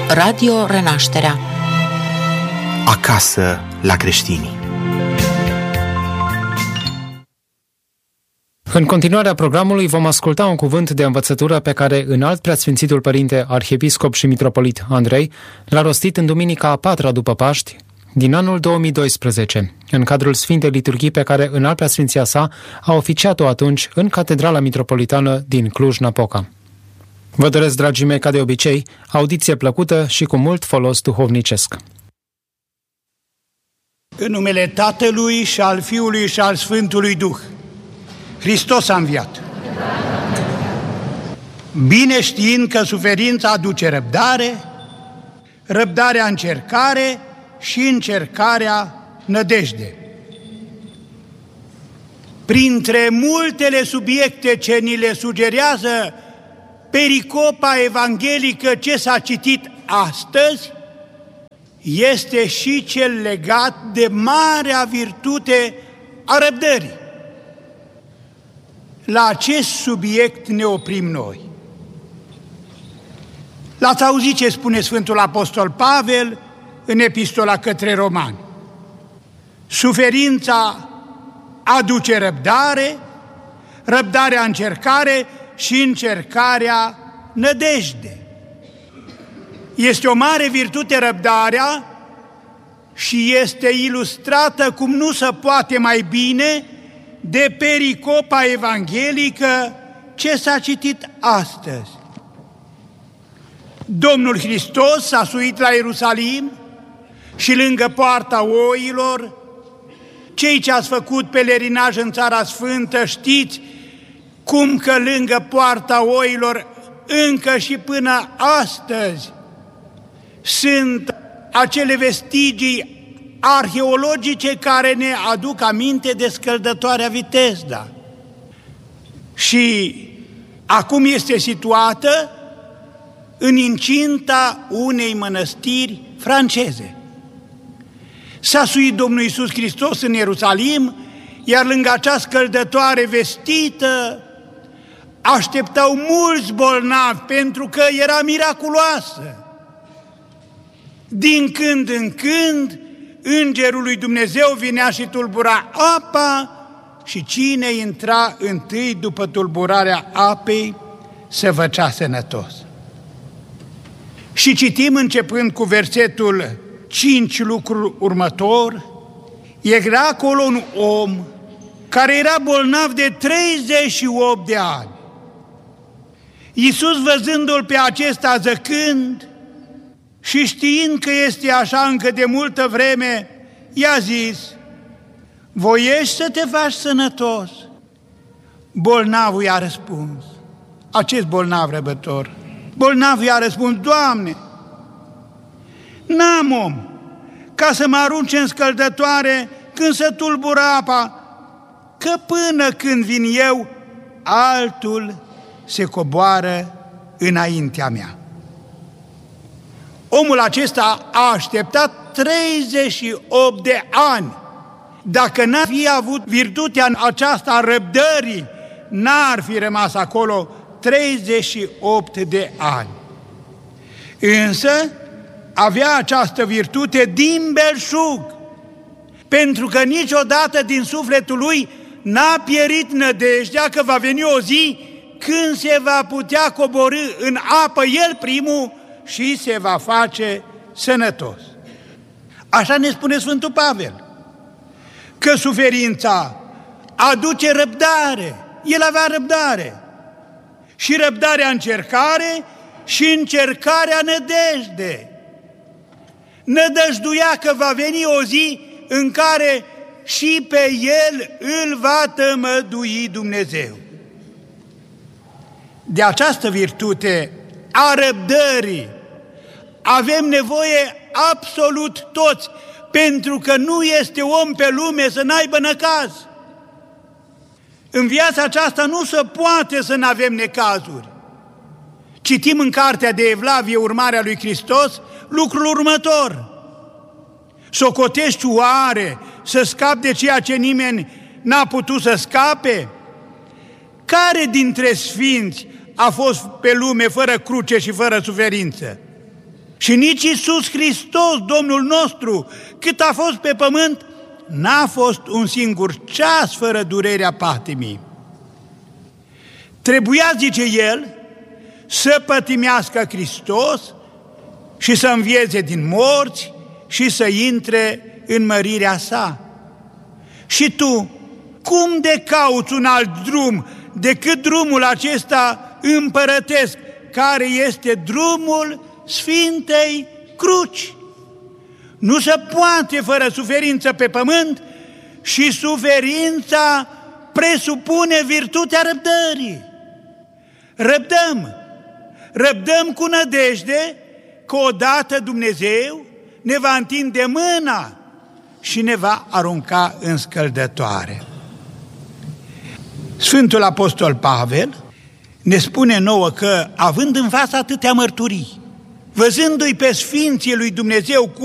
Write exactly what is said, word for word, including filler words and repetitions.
Radio Renașterea. Acasă la creștini. În continuarea programului vom asculta un cuvânt de învățătură pe care Înalt Preasfințitul Părinte Arhiepiscop și Mitropolit Andrei l-a rostit în duminica a patra după Paști din anul două mii doisprezece, în cadrul Sfintei Liturghii pe care Înalt Preasfinția sa a oficiat-o atunci în Catedrala Mitropolitană din Cluj-Napoca. Vă doresc, dragii mei, ca de obicei, audiție plăcută și cu mult folos duhovnicesc. În numele Tatălui și al Fiului și al Sfântului Duh, Hristos a înviat. Bine știind că suferința aduce răbdare, răbdarea încercare și încercarea nădejde. Printre multele subiecte ce ni le sugerează pericopa evanghelică ce s-a citit astăzi, este și cel legat de marea virtute a răbdării. La acest subiect ne oprim noi. L-ați auzit ce spune Sfântul Apostol Pavel în Epistola către Romani. Suferința aduce răbdare, răbdarea încercare și încercarea nădejde. Este o mare virtute răbdarea și este ilustrată cum nu se poate mai bine de pericopa evanghelică ce s-a citit astăzi. Domnul Hristos s-a suit la Ierusalim și lângă poarta oilor. Cei ce ați făcut pelerinaj în Țara Sfântă știți cum că lângă poarta oilor încă și până astăzi sunt acele vestigii arheologice care ne aduc aminte de scăldătoarea Vitezda. Și acum este situată în incinta unei mănăstiri franceze. S-a suit Domnul Iisus Hristos în Ierusalim, iar lângă acea scăldătoare vestită așteptau mulți bolnavi pentru că era miraculoasă. Din când în când, Îngerul lui Dumnezeu vinea și tulbura apa și cine intra întâi după tulburarea apei se făcea sănătos. Și citim începând cu versetul cinci lucrul următor. Era acolo un om care era bolnav de treizeci și opt de ani. Iisus, văzându-l pe acesta zăcând și știind că este așa încă de multă vreme, i-a zis: voiești să te faci sănătos? Bolnavul i-a răspuns, acest bolnav răbător, bolnavul i-a răspuns: Doamne, n-am om ca să mă arunce în scăldătoare când se tulbură apa, că până când vin eu, altul se coboară înaintea mea. Omul acesta a așteptat treizeci și opt de ani. Dacă n-ar fi avut virtutea aceasta a răbdării, n-ar fi rămas acolo treizeci și opt de ani. Însă avea această virtute din belșug, pentru că niciodată din sufletul lui n-a pierit nădejdea că va veni o zi când se va putea coborî în apă el primul și se va face sănătos. Așa ne spune Sfântul Pavel, că suferința aduce răbdare. El avea răbdare. Și răbdarea încercare și încercarea nădejde. Nădăjduia că va veni o zi în care și pe el îl va tămădui Dumnezeu. De această virtute a răbdării avem nevoie absolut toți, pentru că nu este om pe lume să n-aibă necaz. În viața aceasta nu se poate să n-avem necazuri. Citim în cartea de Evlavie, Urmarea lui Hristos, lucrul următor: socotești oare să scapi de ceea ce nimeni n-a putut să scape? Care dintre sfinți a fost pe lume fără cruce și fără suferință? Și nici Iisus Hristos, Domnul nostru, cât a fost pe pământ, n-a fost un singur ceas fără durerea patimii. Trebuia, zice el, să pătimească Hristos și să învieze din morți și să intre în mărirea sa. Și tu, cum de cauți un alt drum decât drumul acesta împărătesc, care este drumul Sfintei Cruci? Nu se poate fără suferință pe pământ și suferința presupune virtutea răbdării. Răbdăm, răbdăm cu nădejde că odată Dumnezeu ne va întinde mâna și ne va arunca în scăldătoare. Sfântul Apostol Pavel ne spune nouă că, având în față atâtea mărturii, văzându-i pe Sfinții lui Dumnezeu cu